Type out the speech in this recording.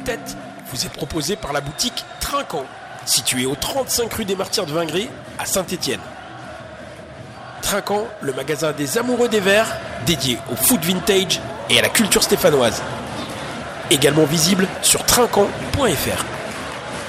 tête vous est proposé par la boutique Trinquant, située au 35 rue des Martyrs de Vingry à Saint-Étienne. Trinquant, le magasin des amoureux des verres, dédié au food vintage et à la culture stéphanoise. Également visible sur trinquant.fr.